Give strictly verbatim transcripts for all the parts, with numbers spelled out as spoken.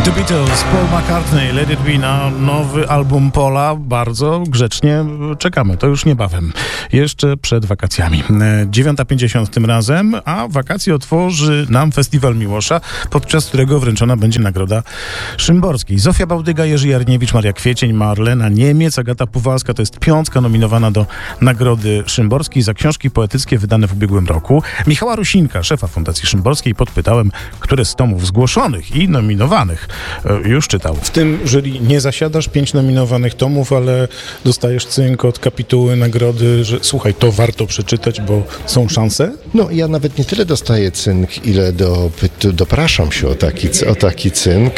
The Beatles, Paul McCartney, Let It Be na nowy album Paula. Bardzo grzecznie czekamy, to już niebawem. Jeszcze przed wakacjami. dziewiąta pięćdziesiąt tym razem, a wakacje otworzy nam Festiwal Miłosza, podczas którego wręczona będzie Nagroda Szymborskiej. Zofia Bałdyga, Jerzy Jarniewicz, Maria Kwiecień, Marlena Niemiec, Agata Puwalska, to jest piątka nominowana do Nagrody Szymborskiej za książki poetyckie wydane w ubiegłym roku. Michała Rusinka, szefa Fundacji Szymborskiej, podpytałem, które z tomów zgłoszonych i nominowanych już czytał. W tym jury nie zasiadasz, pięć nominowanych tomów, ale dostajesz cynk od kapituły nagrody, że słuchaj, to warto przeczytać, bo są szanse? No, ja nawet nie tyle dostaję cynk, ile do, dopraszam się o taki, o taki cynk,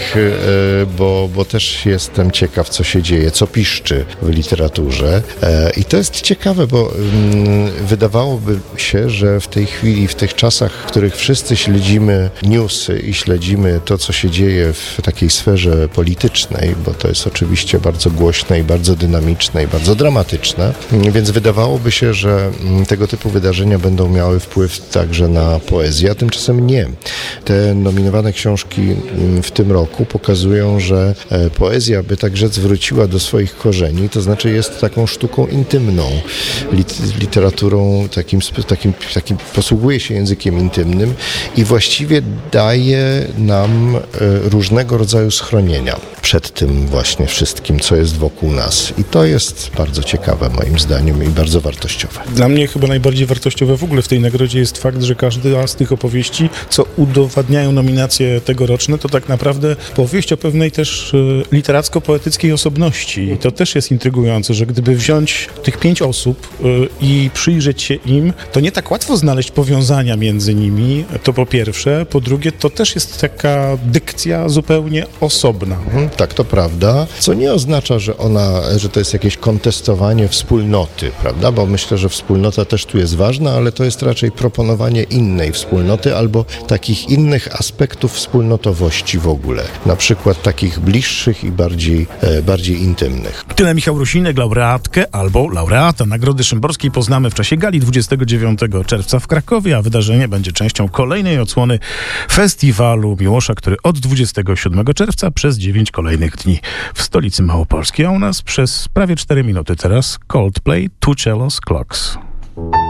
bo, bo też jestem ciekaw, co się dzieje, co piszczy w literaturze. I to jest ciekawe, bo wydawałoby się, że w tej chwili, w tych czasach, w których wszyscy śledzimy newsy i śledzimy to, co się dzieje w takiej sferze politycznej, bo to jest oczywiście bardzo głośne i bardzo dynamiczne i bardzo dramatyczne, więc wydawałoby się, że tego typu wydarzenia będą miały wpływ także na poezję, a tymczasem nie. Te nominowane książki w tym roku pokazują, że poezja, by tak rzec, wróciła do swoich korzeni, to znaczy jest taką sztuką intymną, lit- literaturą, takim, takim, takim posługuje się językiem intymnym i właściwie daje nam różnego rodzaju schronienia przed tym właśnie wszystkim, co jest wokół nas. I to jest bardzo ciekawe moim zdaniem i bardzo wartościowe. Dla mnie chyba najbardziej wartościowe w ogóle w tej nagrodzie jest fakt, że każda z tych opowieści, co udowadniają nominacje tegoroczne, to tak naprawdę powieść o pewnej też literacko-poetyckiej osobności. I to też jest intrygujące, że gdyby wziąć tych pięć osób i przyjrzeć się im, to nie tak łatwo znaleźć powiązania między nimi, to po pierwsze. Po drugie, to też jest taka dykcja zupełnie osobna. Mhm, tak, to prawda, co nie oznacza, że ona, że to jest jakieś kontestowanie wspólnoty, prawda, bo myślę, że wspólnota też tu jest ważna, ale to jest raczej proponowanie innej wspólnoty albo takich innych aspektów wspólnotowości w ogóle, na przykład takich bliższych i bardziej, e, bardziej intymnych. Tyle Michał Rusinek, laureatkę albo laureata Nagrody Szymborskiej poznamy w czasie gali dwudziestego dziewiątego czerwca w Krakowie, a wydarzenie będzie częścią kolejnej odsłony Festiwalu Miłosza, który od dwudziestego siódmego czerwca przez dziewięć kolejnych dni w stolicy Małopolskiej, a u nas przez prawie cztery minuty teraz Coldplay, Two Cellos Clocks.